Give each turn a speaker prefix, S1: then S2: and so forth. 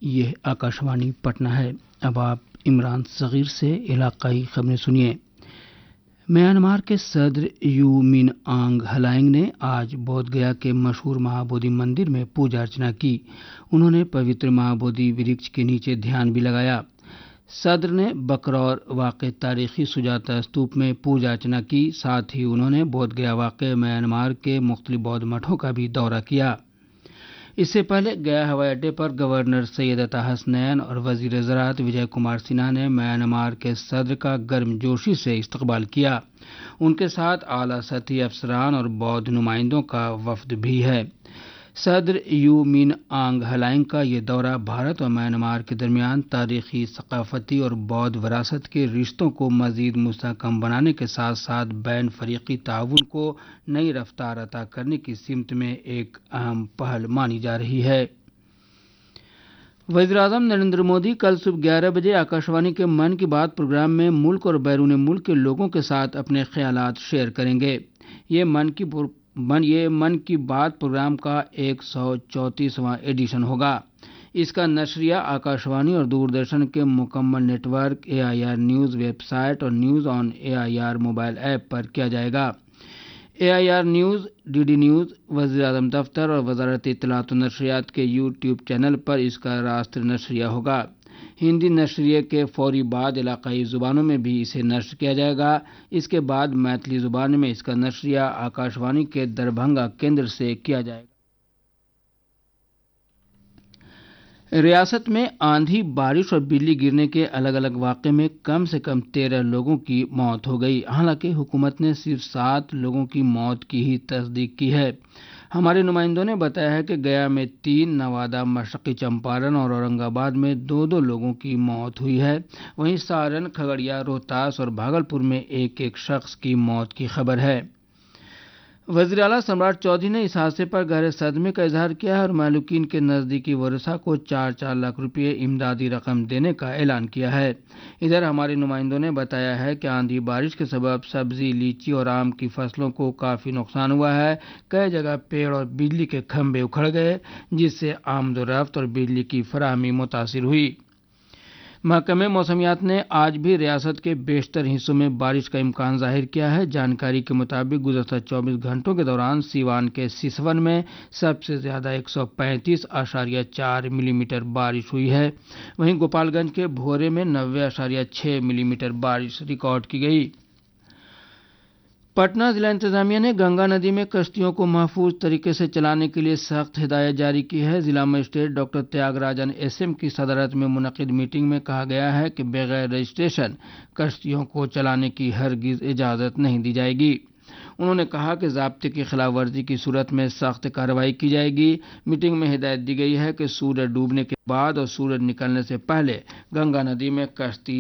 S1: یہ آکاشوانی پٹنہ ہے۔ اب آپ عمران صغیر سے علاقائی خبریں سنیے۔ میانمار کے صدر یو من آنگ ہلائنگ نے آج بودھ گیا کے مشہور مہابودھی مندر میں پوجا ارچنا کی۔ انہوں نے پوتر مہابودھی ورکش کے نیچے دھیان بھی لگایا۔ صدر نے بکرور واقع تاریخی سجاتا استوپ میں پوجا ارچنا کی، ساتھ ہی انہوں نے بودھ گیا واقع میانمار کے مختلف بودھ مٹھوں کا بھی دورہ کیا۔ اس سے پہلے گیا ہوائی اڈے پر گورنر سید عطا حسنین اور وزیر زراعت وجے کمار سنہا نے میانمار کے صدر کا گرم جوشی سے استقبال کیا۔ ان کے ساتھ اعلیٰ سطحی افسران اور بودھ نمائندوں کا وفد بھی ہے۔ صدر یو من آنگ ہلائنگ کا یہ دورہ بھارت اور میانمار کے درمیان تاریخی، ثقافتی اور بودھ وراثت کے رشتوں کو مزید مستحکم بنانے کے ساتھ ساتھ بین فریقی تعاون کو نئی رفتار عطا کرنے کی سمت میں ایک اہم پہل مانی جا رہی ہے۔ وزیر اعظم نریندر مودی کل صبح 11 بجے آکاشوانی کے من کی بات پروگرام میں ملک اور بیرون ملک کے لوگوں کے ساتھ اپنے خیالات شیئر کریں گے۔ یہ من کی بات پروگرام کا 134واں ایڈیشن ہوگا۔ اس کا نشریہ آکاشوانی اور دوردرشن کے مکمل net work, AIR news web site اور news on AIR mobile app پر کیا جائے گا۔ AIR نیوز، DD نیوز، وزیر اعظم دفتر اور وزارت اطلاعات و نشریات کے YouTube چینل پر اس کا راستر نشریہ ہوگا۔ ہندی نشریے کے فوری بعد علاقائی زبانوں میں بھی اسے نشر کیا جائے گا۔ اس کے بعد میتھلی زبان میں اس کا نشریہ آکاشوانی کے دربھنگا کیندر سے کیا جائے گا۔ ریاست میں آندھی، بارش اور بجلی گرنے کے الگ الگ واقعے میں کم سے کم 13 لوگوں کی موت ہو گئی۔ حالانکہ حکومت نے صرف 7 لوگوں کی موت کی ہی تصدیق کی ہے۔ ہمارے نمائندوں نے بتایا ہے کہ گیا میں 3، نوادہ، مشرقی چمپارن اور اورنگ آباد میں 2 لوگوں کی موت ہوئی ہے۔ وہیں سارن، کھگڑیا، روہتاس اور بھاگلپور میں ایک شخص کی موت کی خبر ہے۔ وزیر اعلیٰ سمراٹ چودھری نے اس حادثے پر گہرے صدمے کا اظہار کیا ہے اور مہلوکین کے نزدیکی ورثاء کو 4 لاکھ روپے امدادی رقم دینے کا اعلان کیا ہے۔ ادھر ہمارے نمائندوں نے بتایا ہے کہ آندھی بارش کے سبب سبزی، لیچی اور آم کی فصلوں کو کافی نقصان ہوا ہے۔ کئی جگہ پیڑ اور بجلی کے کھمبے اکھڑ گئے، جس سے آمد و رفت اور بجلی کی فراہمی متاثر ہوئی۔ محکمہ موسمیات نے آج بھی ریاست کے بیشتر حصوں میں بارش کا امکان ظاہر کیا ہے۔ جانکاری کے مطابق گزشتہ 24 گھنٹوں کے دوران سیوان کے سسون میں سب سے زیادہ 135.4 ملی میٹر بارش ہوئی ہے۔ وہیں گوپال گنج کے بھورے میں 90.6 ملی میٹر بارش ریکارڈ کی گئی۔ پٹنہ ضلع انتظامیہ نے گنگا ندی میں کشتیوں کو محفوظ طریقے سے چلانے کے لیے سخت ہدایت جاری کی ہے۔ ضلع مجسٹریٹ ڈاکٹر تیاگ راجن SM کی صدارت میں منعقد میٹنگ میں کہا گیا ہے کہ بغیر رجسٹریشن کشتیوں کو چلانے کی ہرگز اجازت نہیں دی جائے گی۔ انہوں نے کہا کہ ضابطے کی خلاف ورزی کی صورت میں سخت کارروائی کی جائے گی۔ میٹنگ میں ہدایت دی گئی ہے کہ سورج ڈوبنے کے بعد اور سورج نکلنے سے پہلے گنگا ندی میں کشتی